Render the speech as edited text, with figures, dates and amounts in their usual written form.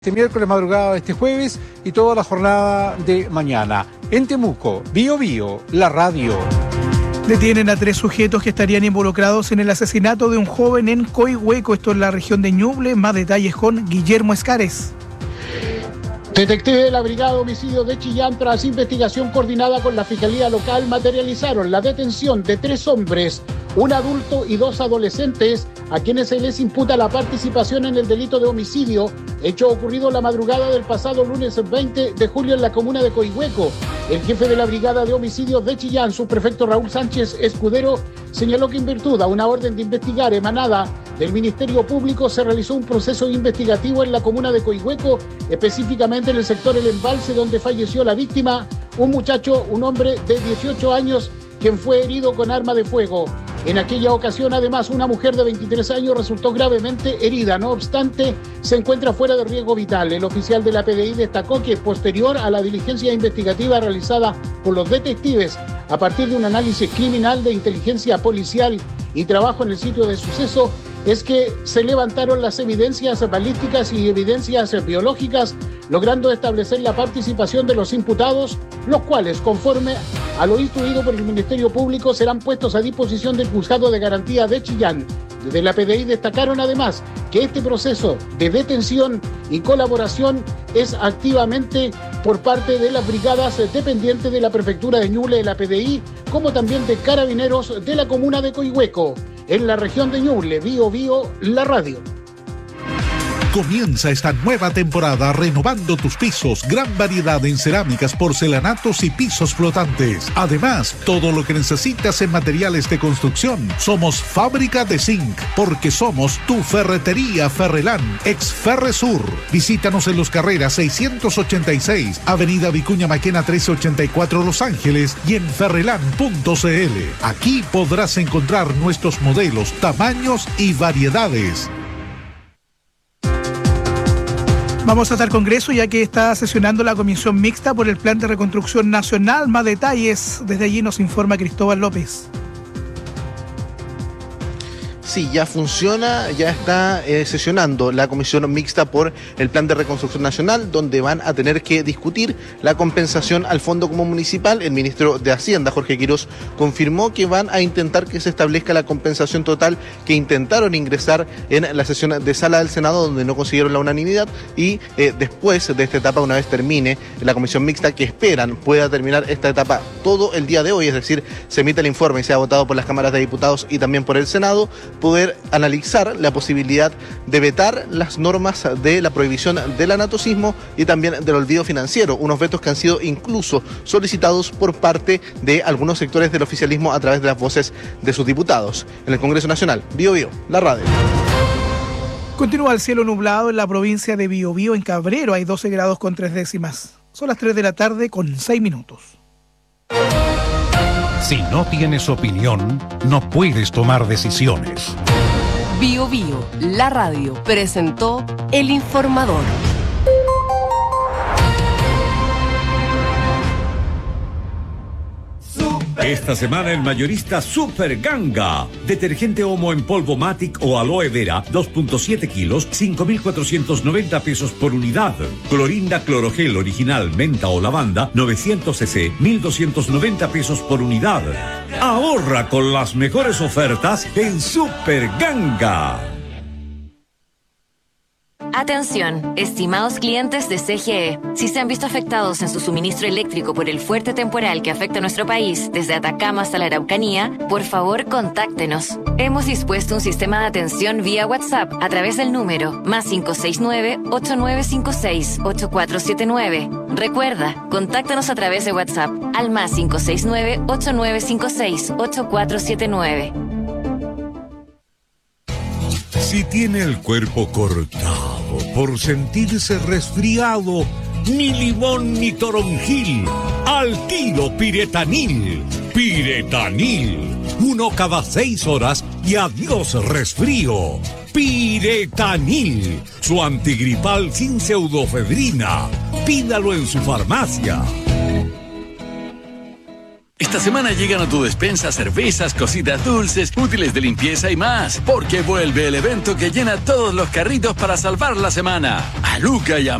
Este miércoles madrugada de este jueves y toda la jornada de mañana. En Temuco, Bío Bío, la radio. Detienen a 3 sujetos que estarían involucrados en el asesinato de un joven en Coihueco, esto en la región de Ñuble. Más detalles con Guillermo Escares. Detectives de la Brigada de Homicidios de Chillán, tras investigación coordinada con la Fiscalía Local, materializaron la detención de 3 hombres, un adulto y 2 adolescentes, a quienes se les imputa la participación en el delito de homicidio, hecho ocurrido la madrugada del pasado lunes 20 de julio en la comuna de Coihueco. El jefe de la Brigada de Homicidios de Chillán, subprefecto Raúl Sánchez Escudero, señaló que en virtud a una orden de investigar emanada del Ministerio Público se realizó un proceso investigativo en la comuna de Coihueco, específicamente en el sector El Embalse, donde falleció la víctima, un muchacho, un hombre de 18 años, quien fue herido con arma de fuego. En aquella ocasión, además, una mujer de 23 años resultó gravemente herida. No obstante, se encuentra fuera de riesgo vital. El oficial de la PDI destacó que, posterior a la diligencia investigativa realizada por los detectives a partir de un análisis criminal de inteligencia policial y trabajo en el sitio de suceso, es que se levantaron las evidencias balísticas y evidencias biológicas, logrando establecer la participación de los imputados, los cuales, conforme a lo instruido por el Ministerio Público, serán puestos a disposición del Juzgado de Garantía de Chillán. Desde la PDI destacaron además que este proceso de detención y colaboración es activamente por parte de las brigadas dependientes de la Prefectura de Ñuble de la PDI, como también de Carabineros de la comuna de Coihueco. En la región de Ñuble, Bío Bío, la radio. Comienza esta nueva temporada renovando tus pisos. Gran variedad en cerámicas, porcelanatos y pisos flotantes. Además, todo lo que necesitas en materiales de construcción. Somos Fábrica de Zinc, porque somos tu ferretería Ferrelán, ex Ferresur. Visítanos en Los Carreras 686, Avenida Vicuña Maquena 1384 Los Ángeles y en ferrelán.cl. Aquí podrás encontrar nuestros modelos, tamaños y variedades. Vamos hasta el Congreso, ya que está sesionando la Comisión Mixta por el Plan de Reconstrucción Nacional. Más detalles, desde allí nos informa Cristóbal López. Sí, ya funciona, ya está sesionando la Comisión Mixta por el Plan de Reconstrucción Nacional, donde van a tener que discutir la compensación al Fondo Común Municipal. El ministro de Hacienda, Jorge Quirós, confirmó que van a intentar que se establezca la compensación total que intentaron ingresar en la sesión de sala del Senado, donde no consiguieron la unanimidad, y después de esta etapa, una vez termine la Comisión Mixta, que esperan pueda terminar esta etapa todo el día de hoy, es decir, se emite el informe y sea votado por las cámaras de diputados y también por el Senado, poder analizar la posibilidad de vetar las normas de la prohibición del anatocismo y también del olvido financiero, unos vetos que han sido incluso solicitados por parte de algunos sectores del oficialismo a través de las voces de sus diputados. En el Congreso Nacional, Bío Bío, la radio. Continúa el cielo nublado en la provincia de Bío Bío. En Cabrero hay 12 grados con 3 décimas. Son las 3 de la tarde con 6 minutos. Si no tienes opinión, no puedes tomar decisiones. Bío Bío, la radio, presentó El Informador. Esta semana el mayorista Super Ganga. Detergente Omo en polvo Matic o Aloe Vera, 2.7 kilos, 5.490 pesos por unidad. Clorinda Clorogel original, menta o lavanda, 900 cc, 1.290 pesos por unidad. Ahorra con las mejores ofertas en Super Ganga. Atención, estimados clientes de CGE. Si se han visto afectados en su suministro eléctrico por el fuerte temporal que afecta a nuestro país, desde Atacama hasta la Araucanía, por favor contáctenos. Hemos dispuesto un sistema de atención vía WhatsApp a través del número +569-8956-8479. Recuerda, contáctanos a través de WhatsApp al +569-8956-8479. Si tiene el cuerpo cortado por sentirse resfriado, ni limón ni toronjil, al tiro Piretanil. Piretanil, 1 cada 6 horas y adiós resfrío. Piretanil, su antigripal sin pseudofedrina. Pídalo en su farmacia. Esta semana llegan a tu despensa cervezas, cositas dulces, útiles de limpieza y más, porque vuelve el evento que llena todos los carritos para salvar la semana. A Luca y a